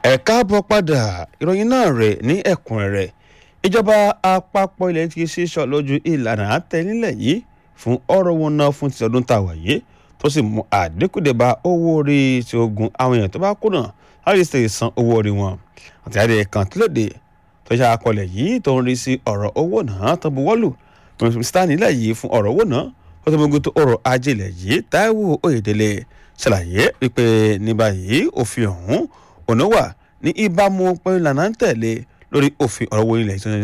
ẹ káàbọ̀ padà ìròyìn náà rẹ̀ ní ẹ̀kúnrẹ́rẹ́ ìjọba àpapọ̀ ilẹ̀ ti ṣíṣọ́ lójú ìlànà àtẹ̀nílẹ̀ yìí fún ọ̀rọ̀ wọn náà fún ti ọdún tá a wà yìí tó sì mú àdínkù dé bá owó orí tí ogun àwọn èèyàn tó bá kùnà láti ṣe san owó orí wọn àtẹ̀jáde kan tí lóde tó ṣe àkọlẹ̀ yìí tó ń rí sí ọ̀rọ̀ owó náà tó buwọ́lù mínísítà nílẹ̀ yìí fún ọ̀rọ̀ owó náà ó tó gbogbo tó ọ̀rọ̀ ajé ilẹ̀ yìí Táíwò Oyèdélé ṣàlàyé wípé ní báyìí òfin ọ̀hún òun wà ní ìbámu pẹ̀lú ìlànà ń tẹ̀lé lórí òfin ọ̀rọ̀ owó ilẹ̀